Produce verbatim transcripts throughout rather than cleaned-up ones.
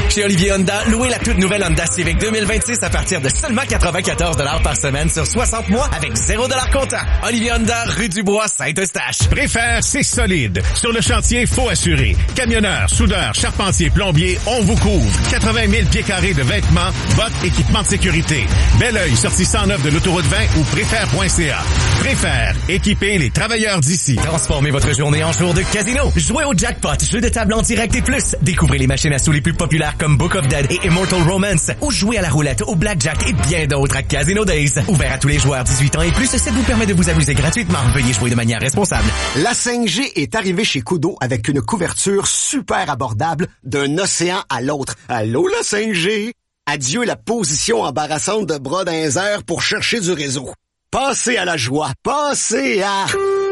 Chez Olivier Honda, louez la toute nouvelle Honda Civic deux mille vingt-six à partir de seulement quatre-vingt-quatorze dollars par semaine sur soixante mois avec zéro dollar comptant. Olivier Honda, rue du Bois, Saint-Eustache. Préfère, c'est solide. Sur le chantier, faut assurer. Camionneurs, soudeurs, charpentiers, plombiers, on vous couvre. quatre-vingt mille pieds carrés de vêtements, bottes, équipements de sécurité. Bel oeil, sortie cent neuf de l'autoroute vingt ou préfère point c a. Préfère, équiper les travailleurs d'ici. Transformez votre journée en jour de casino. Jouez au jackpot, jeu de table en direct et plus. Découvrez les machines à sous les plus populaires comme Book of Dead et Immortal Romance. Ou jouez à la roulette, au blackjack et bien d'autres à Casino Days. Ouvert à tous les joueurs dix-huit ans et plus, ça vous permet de vous amuser gratuitement. Veuillez jouer de manière responsable. La cinq G est arrivée chez Koodo avec une couverture super abordable d'un océan à l'autre. Allô la cinq G? Adieu la position embarrassante de bras dans les airs pour chercher du réseau. Passez à la joie. Passez à...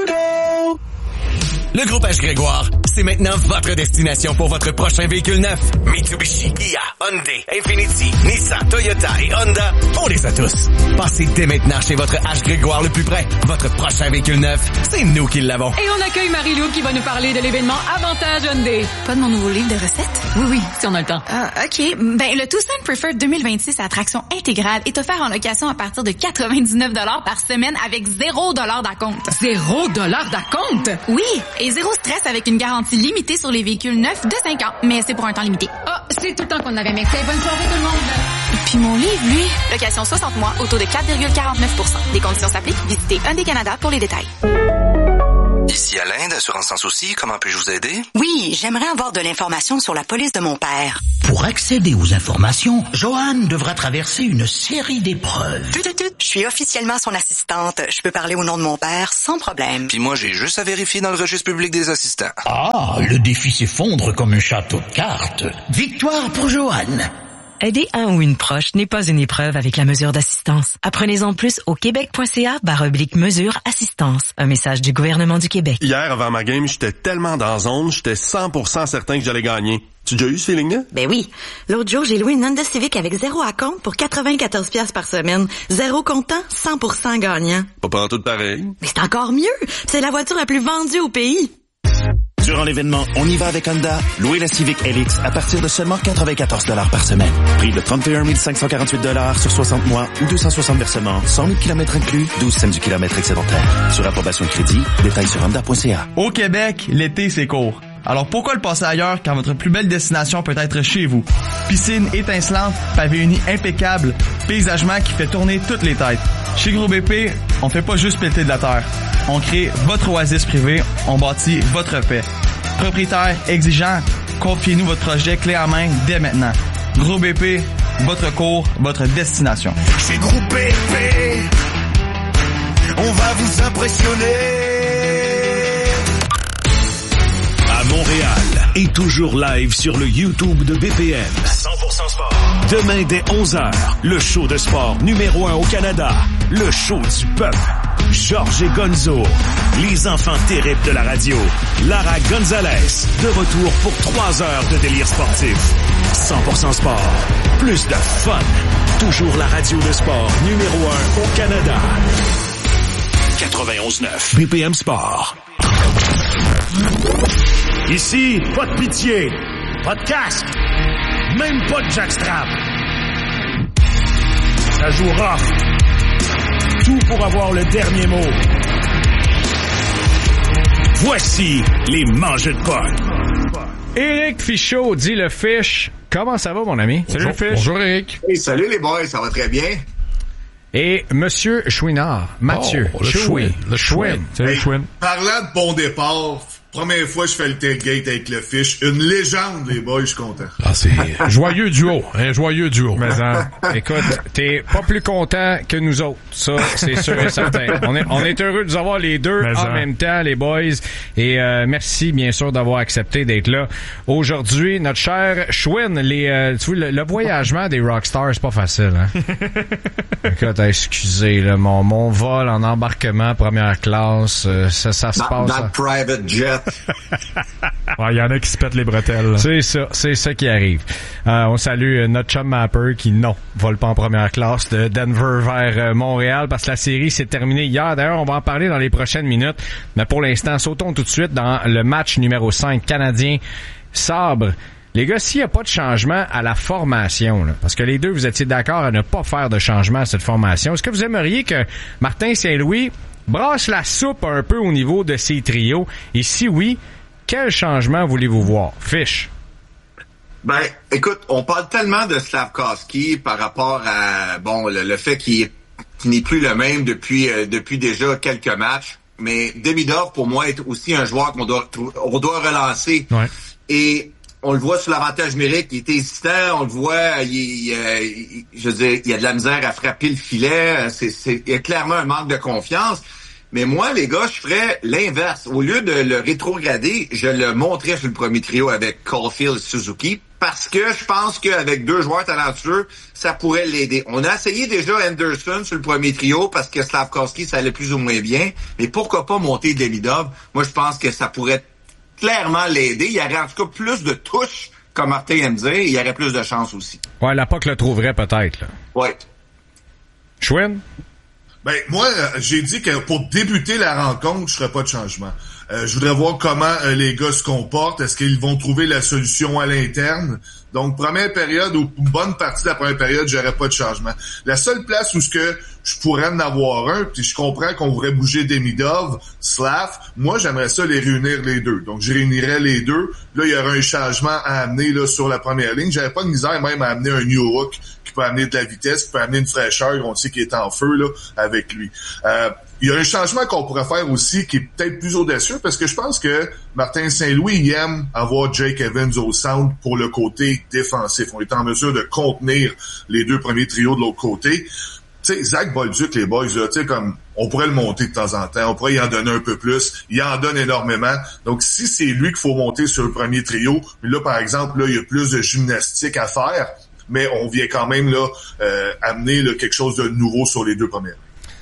Le groupe H. Grégoire, c'est maintenant votre destination pour votre prochain véhicule neuf. Mitsubishi, Kia, Hyundai, Infiniti, Nissan, Toyota et Honda, on les a tous. Passez dès maintenant chez votre H. Grégoire le plus près. Votre prochain véhicule neuf, c'est nous qui l'avons. Et on accueille Marie-Lou qui va nous parler de l'événement Avantage Hyundai. Pas de mon nouveau livre de recettes? Oui, oui, si on a le temps. Ah, OK. Ben, le Tucson Preferred deux mille vingt-six à traction intégrale est offert en location à partir de quatre-vingt-dix-neuf dollars par semaine avec zéro dollar d'acompte. Zéro dollar d'acompte? Oui, et zéro stress avec une garantie limitée sur les véhicules neufs de cinq ans. Mais c'est pour un temps limité. Ah, c'est tout le temps qu'on avait. Merci. Bonne soirée tout le monde. Puis mon livre, lui, location soixante mois, au taux de quatre virgule quarante-neuf pour cent. Des conditions s'appliquent. Visitez Hyundai Canada pour les détails. Ici Alain d'Assurance Sans Souci, comment puis-je vous aider? Oui, j'aimerais avoir de l'information sur la police de mon père. Pour accéder aux informations, Joanne devra traverser une série d'épreuves. Tut, tut, tut. Je suis officiellement son assistante. Je peux parler au nom de mon père sans problème. Puis moi, j'ai juste à vérifier dans le registre public des assistants. Ah, le défi s'effondre comme un château de cartes. Victoire pour Joanne. Aider un ou une proche n'est pas une épreuve avec la mesure d'assistance. Apprenez-en plus au québec.ca barre oblique mesure assistance. Un message du gouvernement du Québec. Hier, avant ma game, j'étais tellement dans la zone, j'étais cent pour cent certain que j'allais gagner. Tu as déjà eu ce feeling-là? Ben oui. L'autre jour, j'ai loué une Honda Civic avec zéro à compte pour quatre-vingt-quatorze dollars par semaine. Zéro comptant, cent pour cent gagnant. Pas partout pareil. Mais c'est encore mieux. C'est la voiture la plus vendue au pays. Durant l'événement On y va avec Honda, louez la Civic L X à partir de seulement quatre-vingt-quatorze dollars par semaine. Prix de trente et un mille cinq cent quarante-huit dollars sur soixante mois ou deux cent soixante versements, cent mille kilomètres inclus, douze cents du kilomètre excédentaire. Sur approbation de crédit, détails sur honda point c a. Au Québec, l'été c'est court. Alors pourquoi le passer ailleurs quand votre plus belle destination peut être chez vous? Piscine étincelante, pavé uni impeccable, paysagement qui fait tourner toutes les têtes. Chez Gros B P, on fait pas juste péter de la terre. On crée votre oasis privée, on bâtit votre paix. Propriétaire exigeant, confiez-nous votre projet clé en main dès maintenant. Gros B P, votre cours, votre destination. Chez Gros B P, on va vous impressionner. À Montréal et toujours live sur le YouTube de B P M. cent pour cent sport. Demain dès onze heures, le show de sport numéro un au Canada. Le show du peuple. Georges et Gonzo. Les enfants terribles de la radio. Lara Gonzalez. De retour pour trois heures de délire sportif. cent pour cent sport. Plus de fun. Toujours la radio de sport numéro un au Canada. quatre-vingt-onze neuf. B P M Sport. Ici, pas de pitié, pas de casque, même pas de jackstrap. Ça joue rough. Tout pour avoir le dernier mot. Voici les mangeux de potes. Éric Fichaud dit le fish. Comment ça va, mon ami? Salut, bonjour, le fish. Bonjour, Éric. Hey, salut les boys, ça va très bien. Et Monsieur Chouinard, Mathieu. Oh, le Chouin. Le Chouin. Salut, hey, Chouin. Parlant de bon départ, première fois que je fais le tailgate avec le fish. Une légende, les boys, je suis content. Ah, c'est joyeux duo, un joyeux duo. Mais hein, écoute, t'es pas plus content que nous autres. Ça, c'est sûr et certain. On est, on est heureux de vous avoir les deux Mais en hein. même temps, les boys. Et euh, merci, bien sûr, d'avoir accepté d'être là. Aujourd'hui, notre cher Chouin, les, euh, tu vois, le, le voyagement des rockstars, c'est pas facile. Hein? Écoute, excusez, là, mon, mon vol en embarquement première classe, euh, ça, ça se Not, passe. not private jet. Il ouais, y en a qui se pètent les bretelles. C'est ça, c'est ça qui arrive. Euh, on salue notre chum Mapper qui, non, vole pas en première classe de Denver vers euh, Montréal parce que la série s'est terminée hier. D'ailleurs, on va en parler dans les prochaines minutes. Mais pour l'instant, sautons tout de suite dans le match numéro cinq canadien Sabre. Les gars, s'il n'y a pas de changement à la formation, là, parce que les deux, vous étiez d'accord à ne pas faire de changement à cette formation, est-ce que vous aimeriez que Martin Saint-Louis brasse la soupe un peu au niveau de ses trios? Et si oui, quel changement voulez-vous voir? Fish. Ben, écoute, on parle tellement de Slafkovský par rapport à, bon, le, le fait qu'il, est, qu'il n'est plus le même depuis, euh, depuis déjà quelques matchs. Mais Demidov, pour moi, est aussi un joueur qu'on doit, on doit relancer. Ouais. Et on le voit sur l'avantage numérique, il est hésitant, on le voit, il, il, il, je veux dire, il y a de la misère à frapper le filet, c'est, c'est, il y a clairement un manque de confiance. Mais moi, les gars, je ferais l'inverse. Au lieu de le rétrograder, je le montrais sur le premier trio avec Caulfield et Suzuki, parce que je pense qu'avec deux joueurs talentueux, ça pourrait l'aider. On a essayé déjà Anderson sur le premier trio parce que Slafkovský, ça allait plus ou moins bien, mais pourquoi pas monter Demidov? Moi, je pense que ça pourrait clairement l'aider. Il y aurait en tout cas plus de touches, comme Martin aime dire, et il y aurait plus de chance aussi. Ouais, la P A C le trouverait peut-être, là. Ouais. Schwinn? Ben, moi, j'ai dit que pour débuter la rencontre, je ferais pas de changement. Euh, je voudrais voir comment euh, les gars se comportent. Est-ce qu'ils vont trouver la solution à l'interne? Donc, première période ou une bonne partie de la première période, j'aurais pas de changement. La seule place où ce que je pourrais en avoir un, puis je comprends qu'on voudrait bouger Demidov, Slav, moi, j'aimerais ça les réunir les deux. Donc, je réunirais les deux. Là, il y aurait un changement à amener là sur la première ligne. J'avais pas de misère même à amener un New Hook qui peut amener de la vitesse, qui peut amener une fraîcheur. On sait qu'il est en feu là avec lui. Euh, Il y a un changement qu'on pourrait faire aussi qui est peut-être plus audacieux parce que je pense que Martin Saint-Louis il aime avoir Jake Evans au centre pour le côté défensif. On est en mesure de contenir les deux premiers trios de l'autre côté. Tu sais, Zach Bolduc, les boys, là, tu sais, comme on pourrait le monter de temps en temps, on pourrait y en donner un peu plus. Il en donne énormément. Donc, si c'est lui qu'il faut monter sur le premier trio, mais là, par exemple, là, il y a plus de gymnastique à faire, mais on vient quand même là euh, amener là, quelque chose de nouveau sur les deux premières.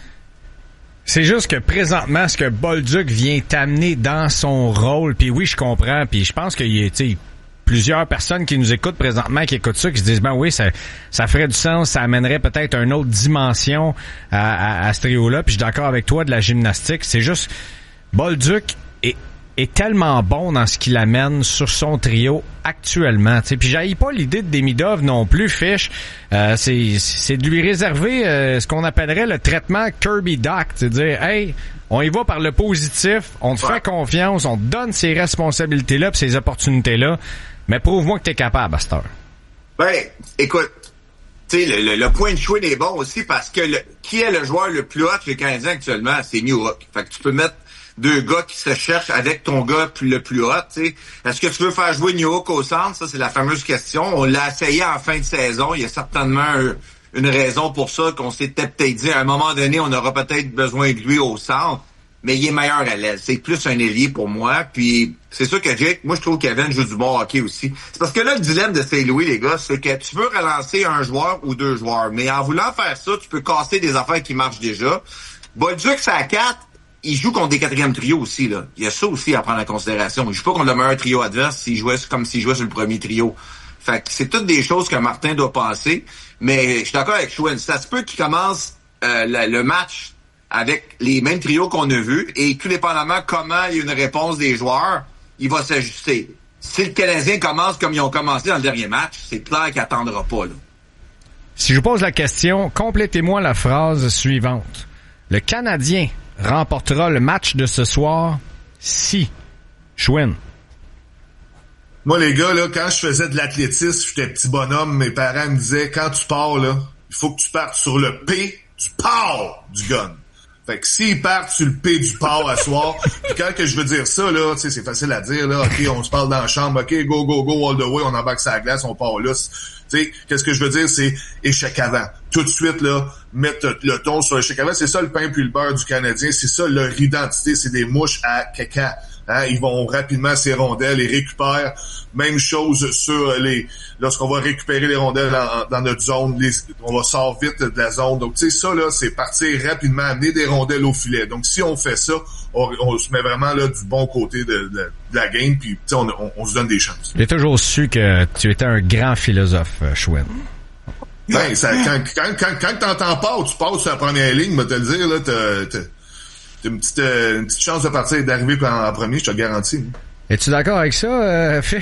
C'est juste que présentement, ce que Bolduc vient t'amener dans son rôle, puis oui, je comprends, puis je pense qu'il y a, tu sais, plusieurs personnes qui nous écoutent présentement, qui écoutent ça, qui se disent, ben oui, ça, ça ferait du sens, ça amènerait peut-être une autre dimension à, à, à ce trio-là, puis je suis d'accord avec toi de la gymnastique. C'est juste, Bolduc est, est tellement bon dans ce qu'il amène sur son trio actuellement, tu sais. Puis j'haïs pas l'idée de Demidov non plus, Fish. Euh, c'est, c'est de lui réserver euh, ce qu'on appellerait le traitement Kirby Doc, c'est-à-dire, hey, on y va par le positif, on te ouais. fait confiance, on te donne ces responsabilités-là pis ces opportunités-là, mais prouve-moi que t'es capable à cette heure. Ben, écoute, tu sais, le, le, le point de Schwinn est bon aussi parce que le, qui est le joueur le plus hot chez les Canadiens actuellement? C'est New Hook. Fait que tu peux mettre deux gars qui se cherchent avec ton gars le plus hot, tu sais. Est-ce que tu veux faire jouer New Hook au centre? Ça, c'est la fameuse question. On l'a essayé en fin de saison. Il y a certainement un, une raison pour ça qu'on s'est peut-être dit à un moment donné, on aura peut-être besoin de lui au centre. Mais il est meilleur à l'aile. C'est plus un ailier pour moi. Puis c'est sûr que Jake, moi je trouve qu'Evan joue du bon hockey aussi. C'est parce que là, le dilemme de Saint-Louis, les gars, c'est que tu veux relancer un joueur ou deux joueurs. Mais en voulant faire ça, tu peux casser des affaires qui marchent déjà. Bolduc, c'est à quatre. Il joue contre des quatrièmes trios aussi, là. Il y a ça aussi à prendre en considération. Il joue pas contre le meilleur trio adverse s'il jouait comme s'il jouait sur le premier trio. Fait que c'est toutes des choses que Martin doit penser. Mais je suis d'accord avec Schwinn. Ça se peut qu'il commence euh, le, le match avec les mêmes trios qu'on a vus et tout dépendamment comment il y a une réponse des joueurs, il va s'ajuster. Si le Canadien commence comme ils ont commencé dans le dernier match, c'est clair qu'il attendra pas, là. Si je vous pose la question, complétez-moi la phrase suivante. Le Canadien remportera le match de ce soir si Schwinn. Moi, les gars, là, quand je faisais de l'athlétisme, j'étais petit bonhomme, mes parents me disaient, quand tu pars, là, il faut que tu partes sur le P du port du gun. Fait que s'ils partent sur le P du port à soir, puis quand que je veux dire ça, là, tu sais, c'est facile à dire, là, OK, on se parle dans la chambre, OK, go, go, go, all the way, on embarque sur la glace, on part là. Tu sais, qu'est-ce que je veux dire, c'est échec avant. Tout de suite, là, mettre le ton sur échec avant. C'est ça le pain puis le beurre du Canadien. C'est ça leur identité. C'est des mouches à caca. Hein? Ils vont rapidement ces rondelles et récupèrent. Même chose sur les... Lorsqu'on va récupérer les rondelles dans, dans notre zone, les, on va sortir vite de la zone. Donc, tu sais, ça, là, c'est partir rapidement, amener des rondelles au filet. Donc, si on fait ça, on, on se met vraiment là du bon côté de, de, de la game, puis on, on, on se donne des chances. J'ai toujours su que tu étais un grand philosophe, Schwinn. Ben, ça, quand, quand, quand, quand t'entends pas, tu passes sur la première ligne, moi te le dire, là, t'as, t'as, t'as une petite, euh, une petite chance de partir et d'arriver en, en premier, je te le garantis. Es-tu d'accord avec ça, euh, Fish?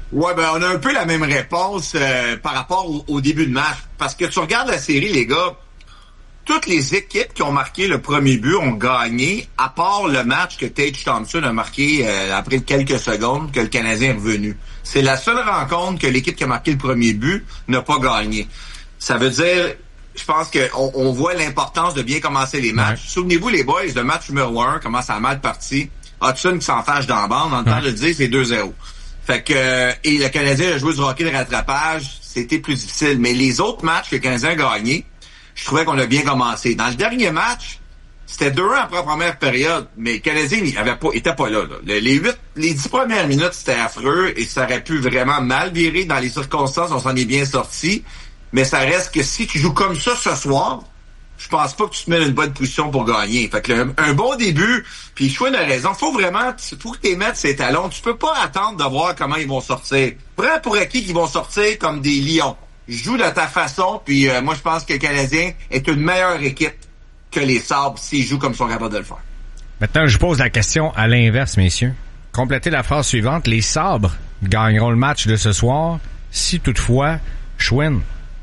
Ouais, ben on a un peu la même réponse euh, par rapport au, au début de match. Parce que tu regardes la série, les gars, toutes les équipes qui ont marqué le premier but ont gagné, à part le match que Tage Thompson a marqué euh, après quelques secondes que le Canadien est revenu. C'est la seule rencontre que l'équipe qui a marqué le premier but n'a pas gagné. Ça veut dire, je pense qu'on on voit l'importance de bien commencer les matchs. Ouais. Souvenez-vous, les boys, le match numéro un commence à mal parti. Hudson qui s'en fâche dans la bande, en le temps de le dire, c'est deux zéro. Fait que, euh, et le Canadien a joué du hockey de rattrapage, c'était plus difficile. Mais les autres matchs que le Canadien a gagnés, je trouvais qu'on a bien commencé. Dans le dernier match, c'était deux un après la première période, mais le Canadien il avait pas, était pas là, là. Les huit, les dix premières minutes, c'était affreux et ça aurait pu vraiment mal virer dans les circonstances, on s'en est bien sorti. Mais ça reste que si tu joues comme ça ce soir, je pense pas que tu te mets dans une bonne position pour gagner. Fait que un, un bon début, puis Chouin a raison, faut vraiment, faut que tu mettes ces talons. Tu peux pas attendre de voir comment ils vont sortir. Prends pour acquis qu'ils vont sortir comme des lions. Joue de ta façon, puis euh, moi je pense que le Canadien est une meilleure équipe que les Sabres s'ils jouent comme ils sont capables de le faire. Maintenant, je pose la question à l'inverse, messieurs. Complétez la phrase suivante. Les Sabres gagneront le match de ce soir si toutefois Chouin.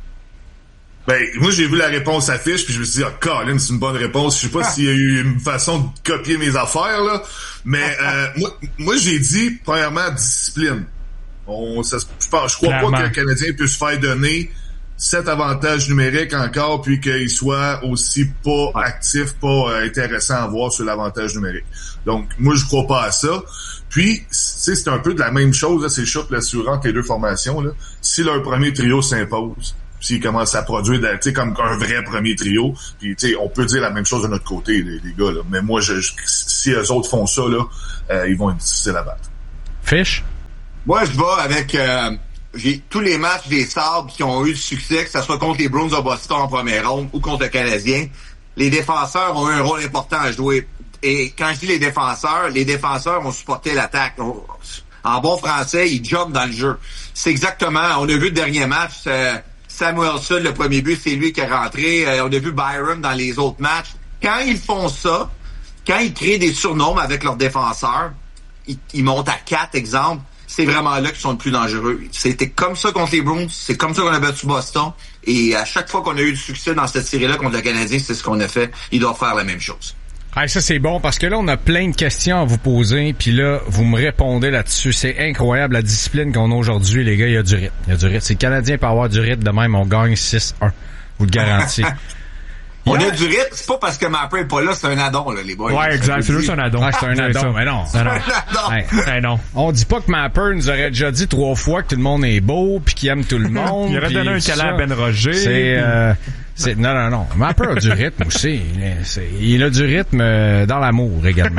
Ben, moi, j'ai vu la réponse affiche, puis je me suis dit, ah, oh, Colin, c'est une bonne réponse. Je sais pas ah. s'il y a eu une façon de copier mes affaires, là. Mais, euh, moi, moi, j'ai dit, premièrement, discipline. On, ça, je pense, je crois Clairement. pas que le Canadien puisse se faire donner cet avantage numérique encore, puis qu'il soit aussi pas actif, pas euh, intéressant à voir sur l'avantage numérique. Donc, moi, je crois pas à ça. Puis, tu sais, c'est un peu de la même chose, là, c'est le choc l'assurant que les deux formations, là. Si leur premier trio s'impose, s'ils commencent à produire, tu sais, comme un vrai premier trio, puis tu sais, on peut dire la même chose de notre côté, les, les gars, là. Mais moi, je, je, si eux autres font ça, là, euh, ils vont être difficiles à battre. Fish? Moi, je vais avec euh, j'ai tous les matchs des Sabres qui ont eu du succès, que ce soit contre les Bruins de Boston en première ronde ou contre le Canadien. Les défenseurs ont eu un rôle important à jouer. Et quand je dis les défenseurs, les défenseurs ont supporté l'attaque. En bon français, ils jumpent dans le jeu. C'est exactement, on a vu le dernier match, euh, Samuelsson, le premier but, c'est lui qui est rentré. Euh, on a vu Byron dans les autres matchs. Quand ils font ça, quand ils créent des surnoms avec leurs défenseurs, ils, ils montent à quatre, exemple, c'est vraiment là qu'ils sont le plus dangereux. C'était comme ça contre les Bruins, c'est comme ça qu'on a battu Boston. Et à chaque fois qu'on a eu du succès dans cette série-là contre le Canadien, c'est ce qu'on a fait. Ils doivent faire la même chose. Ah, ça c'est bon parce que là on a plein de questions à vous poser puis là vous me répondez là-dessus. C'est incroyable la discipline qu'on a aujourd'hui, les gars. Il y a du rythme. Il y a du rythme. Si le Canadien peut avoir du rythme de même, on gagne six un. Vous le garantis. On a du rythme, c'est pas parce que Mapper est pas là, c'est un addon, là, les boys. Ouais, exact, c'est juste un addon. Ouais, c'est un addon, mais non. C'est un addon. Hey, hey, non. On dit pas que Mapper nous aurait déjà dit trois fois que tout le monde est beau pis qu'il aime tout le monde. Il aurait donné un câlin à Ben Roger. C'est, euh, c'est, non, non, non. Mapper a du rythme aussi. C'est, il a du rythme euh, dans l'amour également.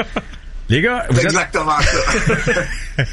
Les gars, vous c'est êtes... exactement ça.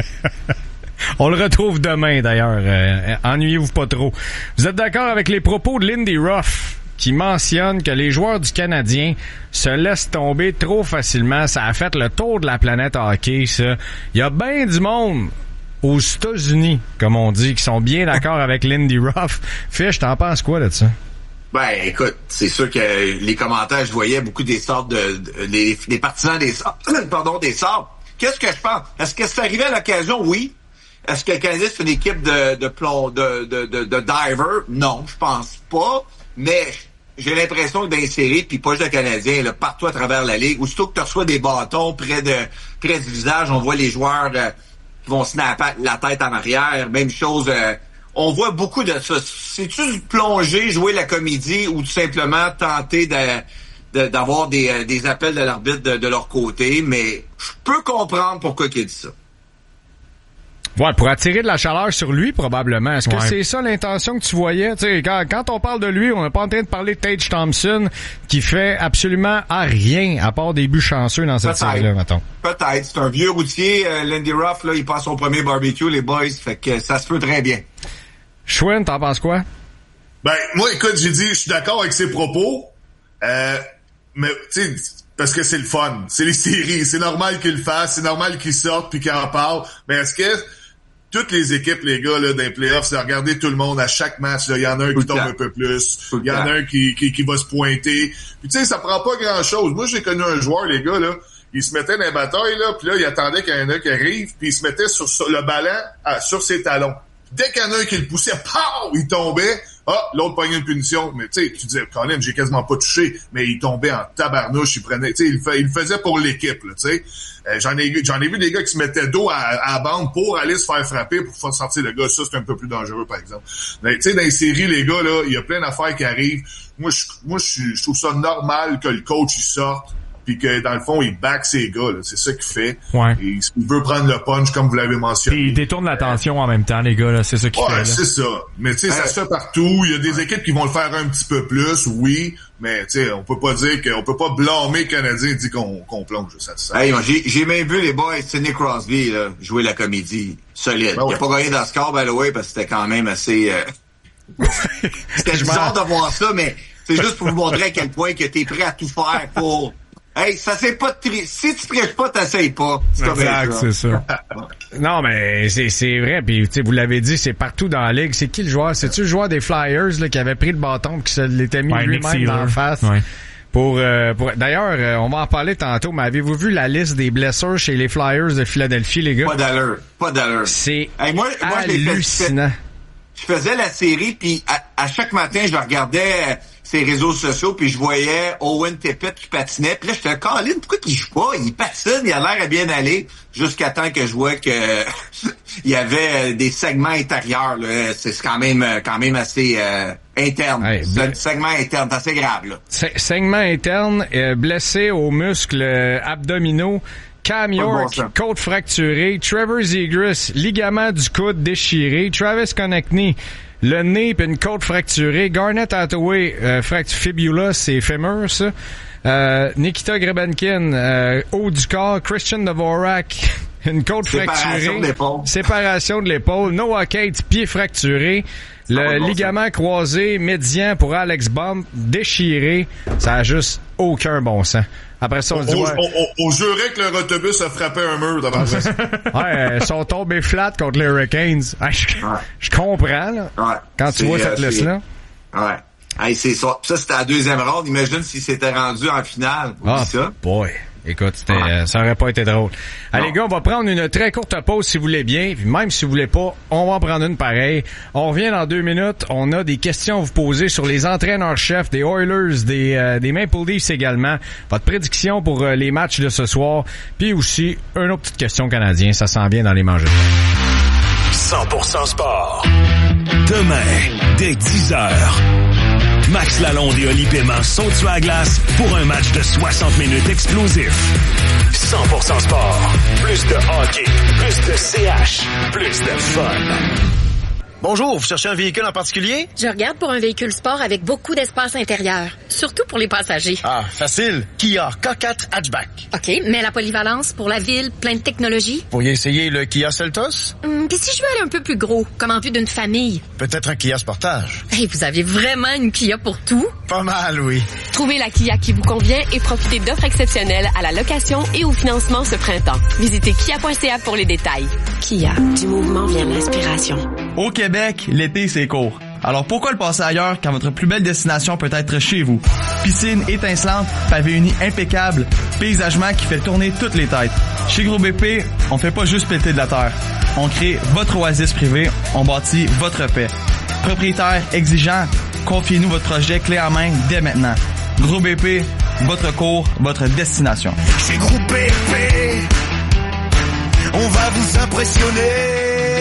On le retrouve demain, d'ailleurs. Euh, ennuyez-vous pas trop. Vous êtes d'accord avec les propos de Lindy Ruff, qui mentionne que les joueurs du Canadien se laissent tomber trop facilement. Ça a fait le tour de la planète hockey, ça. Il y a bien du monde aux États-Unis, comme on dit, qui sont bien d'accord avec Lindy Ruff. Fish, t'en penses quoi de ça? Ben, écoute, c'est sûr que les commentaires, je voyais beaucoup des sortes de, de les, les partisans des sortes, pardon, des sortes. Qu'est-ce que je pense? Est-ce que c'est arrivé à l'occasion? Oui. Est-ce que le Canadien, c'est une équipe de, de plomb, de, de, de, de divers? Non, je pense pas. Mais j'ai l'impression que dans les séries, puis pas juste le Canadien, là, partout à travers la ligue, aussitôt que tu reçois des bâtons près de près du visage, on voit les joueurs euh, qui vont snapper la tête en arrière. Même chose, euh, on voit beaucoup de ça. C'est-tu du plonger, jouer la comédie ou tout simplement tenter de, de, d'avoir des, des appels de l'arbitre de, de leur côté? Mais je peux comprendre pourquoi il dit ça. Ouais, pour attirer de la chaleur sur lui, probablement. Est-ce que ouais. c'est ça l'intention que tu voyais? T'sais, quand, quand on parle de lui, on n'est pas en train de parler de Tage Thompson, qui fait absolument à rien, à part des buts chanceux dans cette série-là, mettons. Peut-être. C'est un vieux routier. Euh, Lindy Ruff, là, il passe son premier barbecue, les boys. Fait que ça se peut très bien. Chouin, t'en penses quoi? Ben, moi, écoute, j'ai dit, je suis d'accord avec ses propos. Euh, mais, tu sais, parce que c'est le fun. C'est les séries. C'est normal qu'il le fasse. C'est normal qu'il sorte puis qu'il en parle. Mais est-ce que toutes les équipes, les gars, là, dans les playoffs, c'est de regarder tout le monde à chaque match, là. Il y en a un tout qui tombe un peu plus. Il y en a un qui, qui, qui va se pointer. Puis tu sais, ça prend pas grand chose. Moi, j'ai connu un joueur, les gars, là. il se mettait dans les batailles, là, puis là, il attendait qu'il y en ait un qui arrive, puis il se mettait sur, sur le ballon, à, sur ses talons. Dès qu'il y en a un qui le poussait, pow! Il tombait. Ah, l'autre pognait une punition. Mais tu sais, tu disais, Colin, j'ai quasiment pas touché, mais il tombait en tabarnouche, il prenait, tu sais, il, il le faisait pour l'équipe, là, tu sais. Euh, j'en ai, j'en ai vu des gars qui se mettaient dos à, à la bande pour aller se faire frapper, pour faire sortir le gars. Ça, c'est un peu plus dangereux, par exemple. Tu sais, dans les séries, les gars, là, il y a plein d'affaires qui arrivent. Moi, je, moi, je, je trouve ça normal que le coach, il sorte, puis que, dans le fond, il back ses gars, là. C'est ça qu'il fait. Ouais. Et il veut prendre le punch, comme vous l'avez mentionné. Puis il détourne l'attention en même temps, les gars, là. C'est ça qu'il ouais, fait, là. c'est ça. Mais, tu sais, ça se fait partout. Il y a des équipes qui vont le faire un petit peu plus, oui. Mais, tu sais, on peut pas dire qu'on peut pas blâmer le Canadien et dire qu'on, qu'on plonge. Ça, ça. Hey, j'ai, j'ai même vu les boys, Sidney Crosby, là, jouer la comédie solide. Ben ouais. Il a pas gagné dans le score, by the way, parce que c'était quand même assez, euh... c'était bizarre de voir ça, mais c'est juste pour vous montrer à quel point que t'es prêt à tout faire pour... Hey, ça c'est pas de tri... Si tu triches pas, t'essayes pas. C'est exact, c'est ça. Non, mais c'est, c'est vrai, puis vous l'avez dit, c'est partout dans la ligue. C'est qui le joueur? C'est-tu le joueur des Flyers là, qui avait pris le bâton et qui se l'était mis ouais, lui-même dans la face? Ouais. Pour, euh, pour D'ailleurs, euh, on va en parler tantôt, mais avez-vous vu la liste des blessures chez les Flyers de Philadelphie, les gars? Pas d'allure. Pas d'allure. C'est hey, moi, moi, hallucinant. Je faisais la série, puis à, à chaque matin, je regardais ses réseaux sociaux, puis je voyais Owen Tippett qui patinait. Puis là, j'étais Colin, pourquoi il joue pas? Il patine, il a l'air à bien aller, jusqu'à temps que je vois que il y avait des segments intérieurs. Là. C'est quand même quand même assez euh, interne. Hey, c'est un segment interne, c'est assez grave. Là. Se- segment interne, euh, blessé aux muscles euh, abdominaux. Cam York, bon côte fracturée. Trevor Zegras, ligament du coude déchiré. Travis Konechny, le nez pis une côte fracturée. Garnet Hathaway, euh, fracture fibula, c'est fémur, ça. Euh, Nikita Grebenkin, euh, haut du corps. Christian Dvorak, une côte Séparation fracturée. De l'épaule. Séparation de l'épaule. Noah Cates, pied fracturé. Le bon ligament sens. croisé médian pour Alex Baum, déchiré. Ça a juste aucun bon sens. Après ça, on, on dit, ouais. On, on, on jurait que leur autobus a frappé un mur devant ça. Ouais, ils sont tombés flat contre les Hurricanes. Ouais, je, ouais. je comprends, là. Ouais. Quand tu vois euh, cette liste-là. Ouais. Hey, c'est ça. Ça, c'était la deuxième ronde. Imagine s'il s'était rendu en finale. Ah, ça. boy. Écoute, c'était, ouais. euh, ça aurait pas été drôle. Allez, les gars, on va prendre une très courte pause si vous voulez bien. Puis même si vous voulez pas, on va en prendre une pareille. On revient dans deux minutes. On a des questions à vous poser sur les entraîneurs-chefs des Oilers, des, euh, des Maple Leafs également. Votre prédiction pour euh, les matchs de ce soir. Puis aussi, une autre petite question canadienne. Ça s'en vient dans les manchettes. cent pour cent sport. Demain, dès dix heures. Max Lalonde et Oli Paiement sont sur la glace pour un match de soixante minutes explosif. cent pour cent sport. Plus de hockey, plus de C H, plus de fun. Bonjour, vous cherchez un véhicule en particulier? Je regarde pour un véhicule sport avec beaucoup d'espace intérieur, surtout pour les passagers. Ah, facile. Kia K quatre Hatchback. OK, mais la polyvalence pour la ville, plein de technologie? Vous pourriez essayer le Kia Seltos? Hum, puis si je veux aller un peu plus gros, comme en vue d'une famille? Peut-être un Kia Sportage. Hey, vous avez vraiment une Kia pour tout? Pas mal, oui. Trouvez la Kia qui vous convient et profitez d'offres exceptionnelles à la location et au financement ce printemps. Visitez kia point c a pour les détails. Kia, du mouvement vient l'inspiration. Au Québec, l'été, c'est court. Alors pourquoi le passer ailleurs quand votre plus belle destination peut être chez vous? Piscine étincelante, pavé uni impeccable, paysagement qui fait tourner toutes les têtes. Chez Gros B P, on fait pas juste péter de la terre. On crée votre oasis privée, on bâtit votre paix. Propriétaire exigeant, confiez-nous votre projet clé en main dès maintenant. Gros B P, votre cours, votre destination. Chez Gros B P, on va vous impressionner.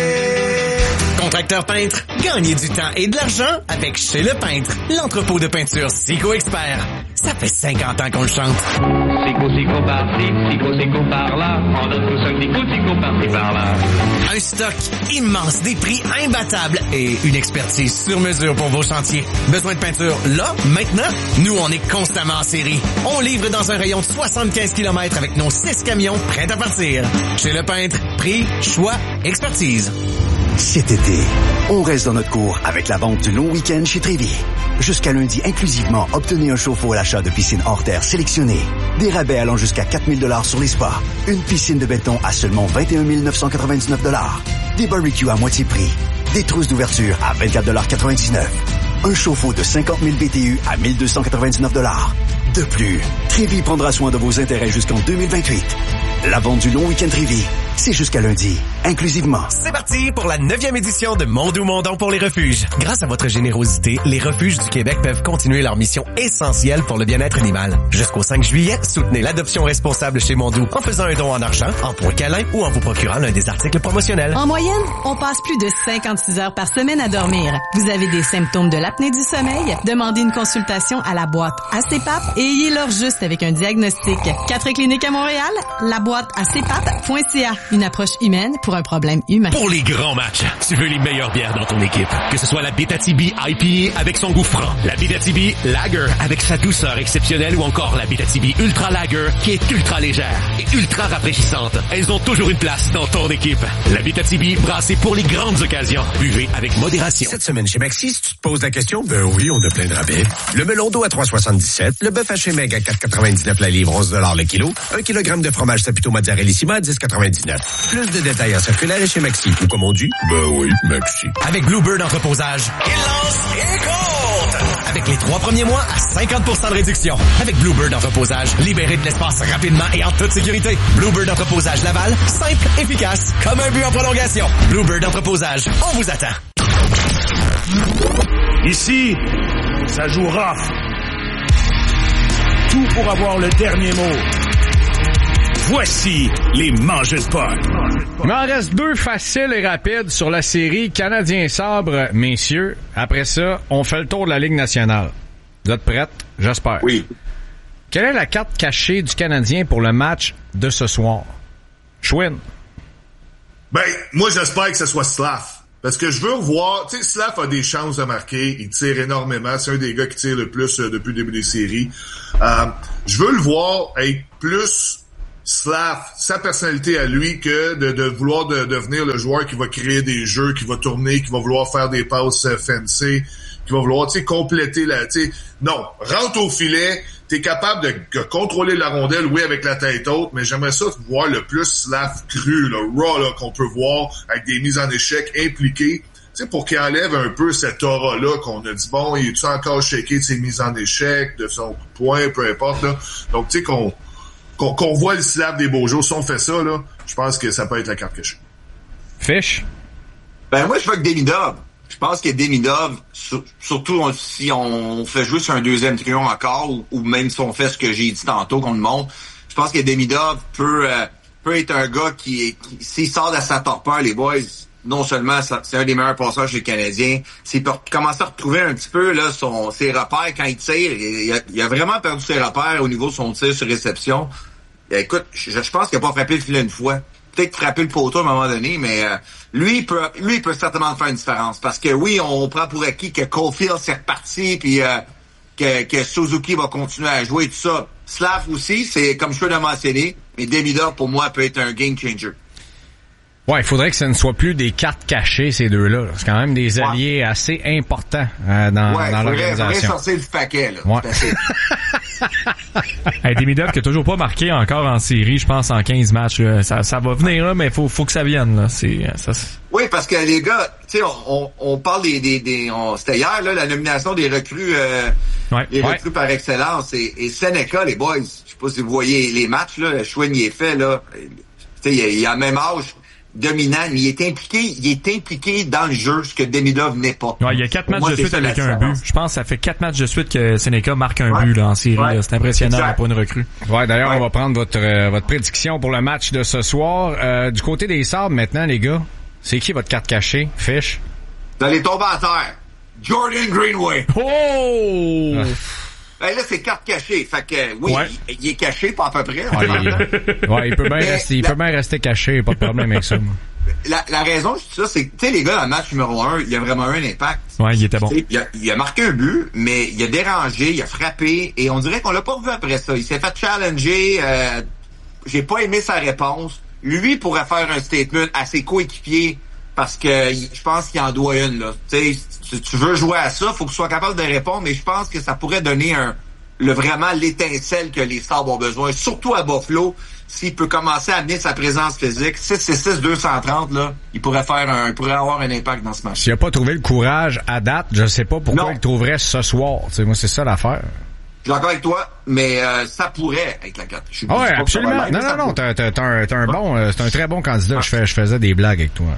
Contracteur peintre, gagnez du temps et de l'argent avec Chez Le Peintre, l'entrepôt de peinture Sico Expert. Ça fait cinquante ans qu'on le chante. Sico, Sico par-ci, Sico, Sico par-là, on donne tous un petit coup, Sico par-ci, par-là. Un stock immense, des prix imbattables et une expertise sur mesure pour vos chantiers. Besoin de peinture là, maintenant? Nous, on est constamment en série. On livre dans un rayon de soixante-quinze kilomètres avec nos six camions prêts à partir. Chez Le Peintre, prix, choix, expertise. Cet été, on reste dans notre cours avec la vente du long week-end chez Trévy. Jusqu'à lundi inclusivement, obtenez un chauffe-eau à l'achat de piscine hors terre sélectionnée. Des rabais allant jusqu'à quatre mille dollars sur les spas. Une piscine de béton à seulement vingt et un mille neuf cent quatre-vingt-dix-neuf dollars. Des barbecues à moitié prix. Des trousses d'ouverture à vingt-quatre dollars quatre-vingt-dix-neuf. un chauffe-eau de cinquante mille B T U à mille deux cent quatre-vingt-dix-neuf dollars. De plus, Trévis prendra soin de vos intérêts jusqu'en deux mille vingt-huit. La vente du long week-end Trévis, c'est jusqu'à lundi, inclusivement. C'est parti pour la neuvième édition de Mondou Mondon pour les refuges. Grâce à votre générosité, les refuges du Québec peuvent continuer leur mission essentielle pour le bien-être animal. Jusqu'au cinq juillet, soutenez l'adoption responsable chez Mondou en faisant un don en argent, en points câlins ou en vous procurant l'un des articles promotionnels. En moyenne, on passe plus de cinquante-six heures par semaine à dormir. Vous avez des symptômes de l'apnée du sommeil? Demandez une consultation à la boîte A C P A P et ayez-leur juste avec un diagnostic. Quatre cliniques à Montréal, la boîte A C P A P point C A. Une approche humaine pour un problème humain. Pour les grands matchs, tu veux les meilleures bières dans ton équipe. Que ce soit la Bétatibi I P A avec son goût franc, la Bétatibi Lager avec sa douceur exceptionnelle ou encore la Bétatibi Ultra Lager qui est ultra légère et ultra rafraîchissante. Elles ont toujours une place dans ton équipe. La Bétatibi brassée pour les grandes occasions. Buvez avec modération. Cette semaine chez Maxi, si tu te poses la question, ben oui, on a plein de rabais. Le melon d'eau à trois soixante-dix-sept, le bœuf haché meg à quatre quatre-vingt-dix-neuf la livre, onze dollars le kilo, un kilogramme de fromage Saputo Mozzarellissima à dix quatre-vingt-dix-neuf. Plus de détails en circulaire chez Maxi. Ou comme on dit, ben oui, Maxi. Avec Bluebird en reposage, il lance et compte! Avec les trois premiers mois à cinquante pour cent de réduction. Avec Bluebird en reposage, libérez de l'espace rapidement et en toute sécurité. Bluebird en reposage Laval, simple, efficace, comme un but en prolongation. Bluebird en reposage, on vous attend. Ici, ça joue rough. Tout pour avoir le dernier mot. Voici les mangeurs de Paul. Il m'en reste deux faciles et rapides sur la série Canadien Sabre, messieurs. Après ça, on fait le tour de la Ligue nationale. Vous êtes prêtes? J'espère. Oui. Quelle est la carte cachée du Canadien pour le match de ce soir? Chouin. Ben, moi, j'espère que ce soit Slav. Parce que je veux revoir, tu sais, Slav a des chances de marquer, il tire énormément, c'est un des gars qui tire le plus euh, depuis le début des séries. Euh, je veux le voir être plus Slav, sa personnalité à lui, que de, de vouloir de, devenir le joueur qui va créer des jeux, qui va tourner, qui va vouloir faire des passes euh, fancy, qui va vouloir, tu sais, compléter la, tu sais, non, rentre au filet, t'es capable de, de contrôler la rondelle, oui, avec la tête haute, mais j'aimerais ça voir le plus Slav cru, le raw, là, qu'on peut voir, avec des mises en échec impliquées, tu sais, pour qu'il enlève un peu cette aura-là qu'on a dit, bon, il est-tu encore shaké de ses mises en échec, de son coup de poing, peu importe, là. Donc, tu sais, qu'on, qu'on, qu'on voit le Slav des beaux jours. Si on fait ça, là, je pense que ça peut être la carte cachée. Fish? Ben, moi, je veux que Demidov. Je pense que Demidov, sur, surtout on, si on fait jouer sur un deuxième trio encore, ou, ou même si on fait ce que j'ai dit tantôt qu'on le montre, je pense que Demidov peut euh, peut être un gars qui, est, qui s'il sort de sa torpeur, les boys, non seulement ça, c'est un des meilleurs passeurs chez les Canadiens, s'il peut commencer à retrouver un petit peu là son ses repères quand il tire, il a, il a vraiment perdu ses repères au niveau de son tir sur réception. Et écoute, je, je pense qu'il n'a pas frappé le filet une fois. Peut-être frapper le poteau à un moment donné, mais euh, lui, il peut, lui, il peut certainement faire une différence. Parce que oui, on prend pour acquis que Caulfield s'est reparti, puis euh, que, que Suzuki va continuer à jouer, tout ça. Slav aussi, c'est comme je peux le mentionner, mais Demidov, pour moi, peut être un game changer. Ouais, il faudrait que ce ne soit plus des cartes cachées, ces deux-là. C'est quand même des alliés ouais. assez importants euh, dans, ouais, dans faudrait, l'organisation. Ouais, il faudrait sortir du paquet, là. Ouais. Hey, Demidov qui a toujours pas marqué encore en série, je pense, en quinze matchs. Là. Ça, ça va venir, là, mais faut, faut que ça vienne. Là. C'est, ça, c'est... Oui, parce que les gars, tu sais, on, on, on parle des... des, des on, c'était hier, là, la nomination des recrues euh, ouais. les ouais. recrues par excellence. Et, et Seneca, les boys, je sais pas si vous voyez les matchs, là, le Chouin y est fait, là. Tu sais, il, il a le même âge. Dominant, mais il est impliqué, il est impliqué dans le jeu, ce que Demidov n'est pas. Ouais, il y a quatre matchs moi, de suite avec un but. Je pense que ça fait quatre matchs de suite que Seneca marque un ouais. but là, en série. Ouais. Là. C'est impressionnant exact. pour une recrue. Ouais, d'ailleurs, ouais. on va prendre votre euh, votre prédiction pour le match de ce soir. Euh, du côté des Sabres, maintenant, les gars, c'est qui votre carte cachée? Fish? Vous allez tomber à terre. Jordan Greenway. Oh! Ah. Ben là, c'est carte cachée. Fait que, oui, ouais. il, il est caché, pas à peu près. Ouais, il, ouais, il peut bien rester, il la... peut bien rester caché, pas de problème avec ça. Moi. La, la raison, c'est ça, c'est que, tu sais, les gars, dans le match numéro un, il y a vraiment eu un impact. Ouais, il était bon. Il a, il a marqué un but, mais il a dérangé, il a frappé, et on dirait qu'on l'a pas vu après ça. Il s'est fait challenger, euh, j'ai pas aimé sa réponse. Lui pourrait faire un statement à ses coéquipiers, parce que je pense qu'il en doit une, là. Tu sais, si tu veux jouer à ça, faut que tu sois capable de répondre, mais je pense que ça pourrait donner un, le vraiment l'étincelle que les Sabres ont besoin, surtout à Buffalo. s'il peut commencer à amener sa présence physique, six six six deux cent trente, là, il pourrait faire un, il pourrait avoir un impact dans ce match. S'il n'a pas trouvé le courage à date, je sais pas pourquoi non. il le trouverait ce soir. T'sais, moi, c'est ça l'affaire. Je suis d'accord avec toi, mais euh, ça pourrait être la carte. Ah ouais, absolument. Non, non, non, t'as, t'as, t'as un, t'as un bon, euh, c'est un très bon candidat. Je, fais, je faisais des blagues avec toi.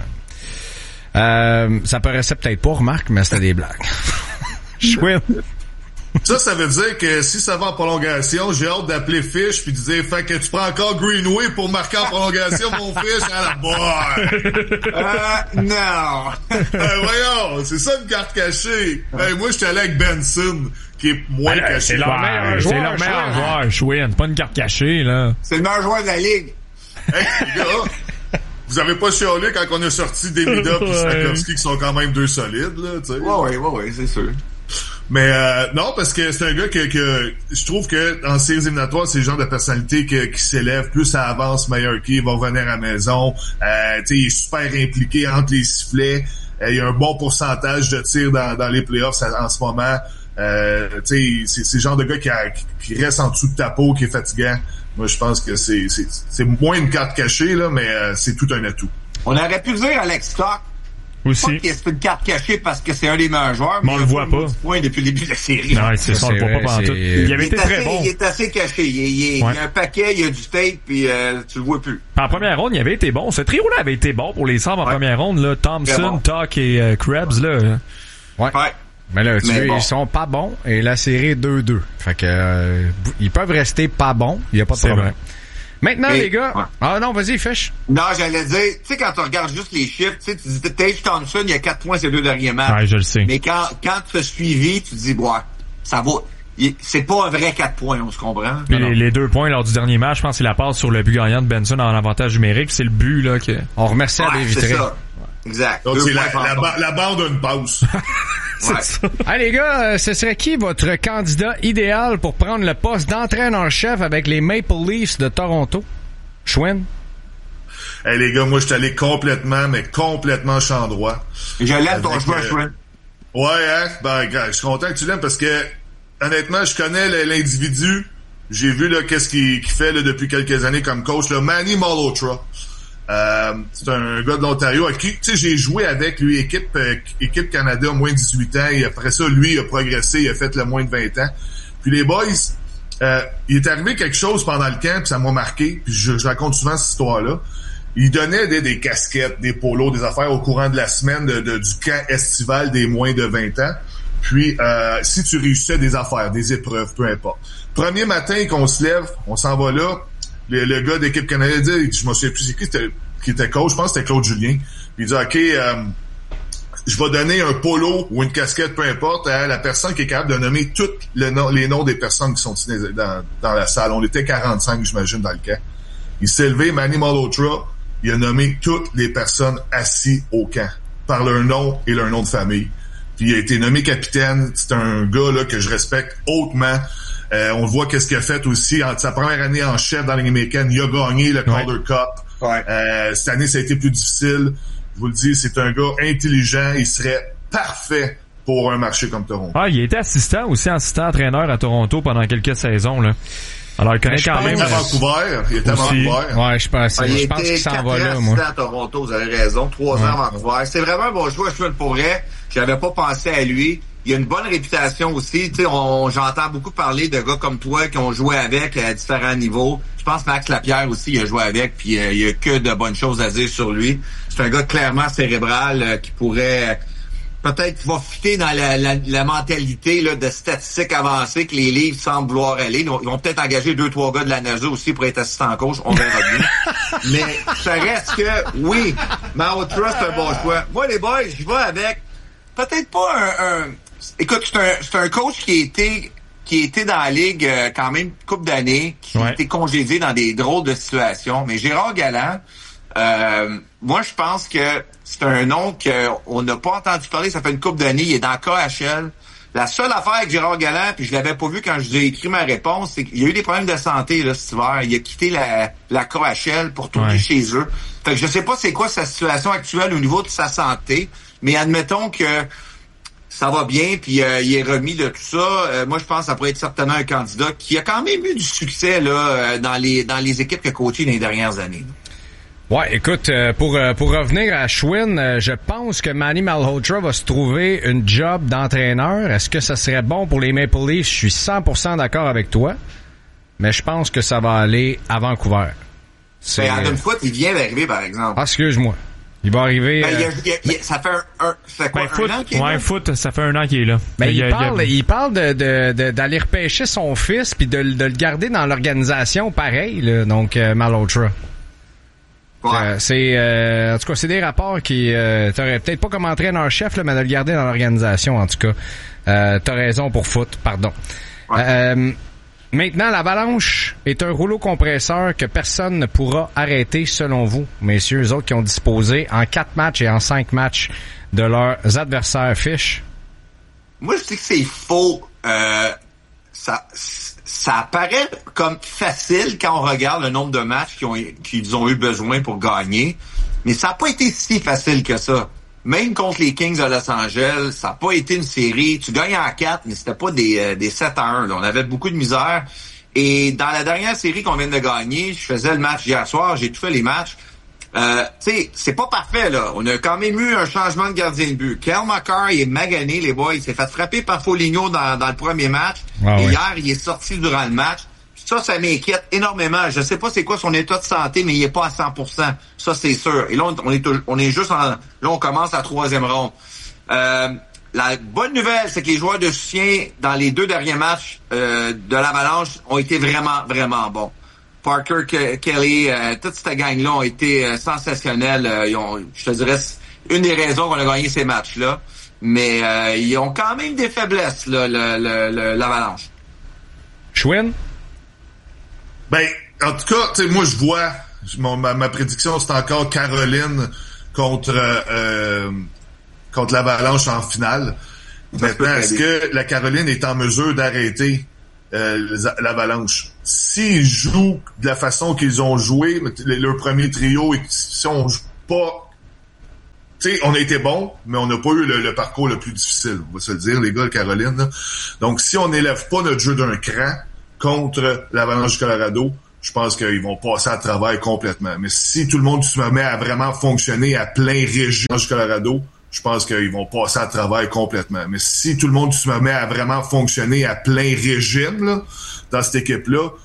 Euh, ça paraissait peut-être pas, remarque, mais c'était des blagues. Chouette. Ça, ça veut dire que si ça va en prolongation, j'ai hâte d'appeler Fish puis de dire, fait que tu prends encore Greenway pour marquer en prolongation, mon Fish, à la boire. Euh, non. euh, voyons, c'est ça une carte cachée. Hey, moi, j'étais allé avec Benson, qui est moins Alors, caché. C'est leur meilleur joueur. C'est leur meilleur joueur, Chouin. Pas une carte cachée, là. C'est le meilleur joueur de la Ligue. Hey, les gars, vous avez pas chialé quand on a sorti Demida pis Stakowski, qui sont quand même deux solides, là, tu sais. Ouais, ouais, ouais, ouais, c'est sûr. Mais euh, non, parce que c'est un gars que, que je trouve que en séries éliminatoires, c'est le genre de personnalité que, qui s'élève, plus ça avance, meilleur qu'il va revenir à la maison. Euh, tu sais, il est super impliqué entre les sifflets. Euh, il y a un bon pourcentage de tirs dans, dans les playoffs en ce moment. Euh, tu sais, c'est, c'est le genre de gars qui, a, qui reste en dessous de ta peau, qui est fatigant. Moi, je pense que c'est, c'est, c'est moins une carte cachée, là, mais euh, c'est tout un atout. On aurait pu dire Alex Stock. Aussi. Pas que c'est une carte cachée parce que c'est un des meilleurs joueurs, mais on le voit pas. Point depuis le début de la série. Non, c'est ça, on le voit pas pendant tout. Il avait été très bon. Il est assez caché. Il, il, ouais. il y a un paquet, il y a du tape, puis euh, tu le vois plus. En première ronde, il avait été bon. Ce trio-là avait été bon pour les Sabres en ouais. première ronde, là. Thompson, bon. Tuck et euh, Krebs, là. Ouais. ouais. Mais là, tu sais, bon. Ils sont pas bons et la série deux deux. Fait que euh, ils peuvent rester pas bons. Il y a pas de c'est problème. Vrai. Maintenant, et, les gars... Ouais. Ah non, vas-y, Fish. Non, j'allais dire, tu sais, quand tu regardes juste les chiffres, tu sais, tu dis, Tage Thompson, il y a quatre points ces deux derniers matchs. Ouais, je le sais. Mais quand, quand tu as suivi, tu te dis, ouais, ça va... C'est pas un vrai quatre points, on se comprend. Puis les, les deux points lors du dernier match, je pense que c'est la passe sur le but gagnant de Benson en avantage numérique. C'est le but, là, que... On remercie ouais, à d'éviter. C'est ça. Exact. Donc, c'est la, la, ba- la barre d'une pause. C'est ouais. ça. Allez, les gars, euh, ce serait qui votre candidat idéal pour prendre le poste d'entraîneur-chef avec les Maple Leafs de Toronto? Chouin? Hey, les gars, moi, je suis allé complètement, mais complètement champ droit. Je l'aime ton choix, euh... Chouin. Ouais, hein? Ben, je suis content que tu l'aimes parce que, honnêtement, je connais l'individu. J'ai vu, là, qu'est-ce qu'il, qu'il fait, là, depuis quelques années comme coach, là. Manny Malhotra. Euh, c'est un gars de l'Ontario avec qui, tu sais, j'ai joué avec lui, équipe, euh, équipe Canada, moins de dix-huit ans, et après ça, lui, il a progressé, il a fait le moins de vingt ans. Puis les boys, euh, il est arrivé quelque chose pendant le camp, puis ça m'a marqué, puis je, je raconte souvent cette histoire-là. Il donnait des, des casquettes, des polos, des affaires au courant de la semaine de, de, du camp estival des moins de vingt ans. Puis, euh, si tu réussissais des affaires, des épreuves, peu importe. Premier matin qu'on se lève, on s'en va là, le, le gars d'équipe Canada dit, je me souviens plus c'est qui était, qui était coach, je pense que c'était Claude Julien. Puis il dit, OK, euh, je vais donner un polo ou une casquette, peu importe, à la personne qui est capable de nommer tous le nom, les noms des personnes qui sont dans, dans la salle. On était quarante-cinq, j'imagine, dans le camp. Il s'est levé, Manny Malhotra, il a nommé toutes les personnes assises au camp, par leur nom et leur nom de famille. Puis il a été nommé capitaine. C'est un gars là que je respecte hautement. Euh, on voit qu'est-ce qu'il a fait aussi. En sa première année en chef dans la Ligue américaine, il a gagné le Calder ouais. Cup. Ouais. Euh, cette année, ça a été plus difficile. Je vous le dis, c'est un gars intelligent. Il serait parfait pour un marché comme Toronto. Ah, il était assistant aussi, assistant-entraîneur à Toronto pendant quelques saisons, là. Alors, il connaît quand même. Il était à Vancouver. Il était à Vancouver. Ouais, je pense, ah, je pense qu'il s'en va là, moi. À Toronto, vous avez raison. Trois ouais. ans à Vancouver. C'est vraiment un bon choix. Je suis pour vrai. J'avais pas pensé à lui. Il a une bonne réputation aussi. Tu sais, on, j'entends beaucoup parler de gars comme toi qui ont joué avec à différents niveaux. Je pense que Max Lapierre aussi, il a joué avec, puis euh, il y a que de bonnes choses à dire sur lui. C'est un gars clairement cérébral euh, qui pourrait peut-être va fitter dans la, la, la mentalité là, de statistiques avancées que les livres semblent vouloir aller. Ils vont, ils vont peut-être engager deux, trois gars de la NASA aussi pour être assistant coach. On verra bien. Mais ça reste que, oui, Malhotra, c'est un bon choix. Moi, les boys, je vais avec peut-être pas un... un écoute, c'est un, c'est un coach qui a été... qui a été dans la Ligue euh, quand même une couple d'années, qui ouais. a été congédié dans des drôles de situations. Mais Gérard Galland, euh, moi, je pense que c'est un nom qu'on n'a pas entendu parler, ça fait une couple d'années, il est dans K H L. La seule affaire avec Gérard Galland, puis je l'avais pas vu quand je vous ai écrit ma réponse, c'est qu'il y a eu des problèmes de santé là, cet hiver. Il a quitté la, la K H L pour tourner ouais. chez eux. Fait que je sais pas c'est quoi sa situation actuelle au niveau de sa santé, mais admettons que ça va bien, puis euh, il est remis de tout ça. Euh, moi, je pense que ça pourrait être certainement un candidat qui a quand même eu du succès là dans les dans les équipes qu'il a coachées dans les dernières années. Ouais, écoute, euh, pour euh, pour revenir à Schwinn, euh, je pense que Manny Malhotra va se trouver une job d'entraîneur. Est-ce que ça serait bon pour les Maple Leafs? Je suis cent pour cent d'accord avec toi, mais je pense que ça va aller à Vancouver. C'est... Mais Adam Foote, il vient d'arriver, par exemple. Ah, excuse-moi. Il va arriver... Ben, euh... il a, il a, il a, ça fait un... un ça fait quoi, ben, un foot, an qu'il est ouais, là? Foot, ça fait un an qu'il est là. Ben, il, il, parle, il, a... il parle de, de, de, d'aller repêcher son fils puis de, de le garder dans l'organisation pareil, là, donc euh, Malhotra. Ouais. Euh, c'est euh, en tout cas c'est des rapports qui euh, t'aurais peut-être pas comme entraîneur-chef là, mais de le garder dans l'organisation en tout cas. Euh, t'as raison pour Foot, pardon. Ouais. Euh, maintenant, l'Avalanche est un rouleau compresseur que personne ne pourra arrêter selon vous, messieurs, eux autres qui ont disposé en quatre matchs et en cinq matchs de leurs adversaires fiches. Moi, je dis que c'est faux. Euh, ça Ça paraît comme facile quand on regarde le nombre de matchs qu'ils ont, qu'ils ont eu besoin pour gagner, mais ça n'a pas été si facile que ça. Même contre les Kings de Los Angeles, ça n'a pas été une série. Tu gagnes en quatre, mais c'était pas des, euh, des sept à un. Là. On avait beaucoup de misère. Et dans la dernière série qu'on vient de gagner, je faisais le match hier soir, j'ai tout fait les matchs. Euh, tu sais, c'est pas parfait, là. On a quand même eu un changement de gardien de but. Kel McCarr, il est magané, les boys. Il s'est fait frapper par Foligno dans, dans le premier match. Ah, et ouais. hier, il est sorti durant le match. Ça, ça m'inquiète énormément. Je sais pas c'est quoi son état de santé, mais il est pas à cent pour cent. Ça, c'est sûr. Et là, on est, on est juste en, là, on commence la troisième ronde. Euh, la bonne nouvelle, c'est que les joueurs de soutien dans les deux derniers matchs, euh, de l'Avalanche ont été vraiment, vraiment bons. Parker, Ke- Kelly, euh, toute cette gang-là ont été euh, sensationnels. Euh, ils ont, je te dirais, c'est une des raisons qu'on a gagné ces matchs-là. Mais euh, ils ont quand même des faiblesses, là, le, le, le, l'Avalanche. Schwinn? Ben, en tout cas, tu sais, moi, je vois, mon, ma, ma prédiction, c'est encore Caroline contre euh, contre l'Avalanche en finale. Ça Maintenant, est-ce que la Caroline est en mesure d'arrêter euh, l'Avalanche? S'ils jouent de la façon qu'ils ont joué, leur premier trio, et si on joue pas... Tu sais, on a été bons, mais on n'a pas eu le, le parcours le plus difficile, on va se le dire, les gars de Caroline. Là. Donc, si on n'élève pas notre jeu d'un cran contre l'Avalanche du Colorado, je pense qu'ils vont passer à travers complètement. Mais si tout le monde se met à vraiment fonctionner à plein régime du Colorado, je pense qu'ils vont passer à travers complètement. Mais si tout le monde se met à vraiment fonctionner à plein régime là, dans cette équipe-là,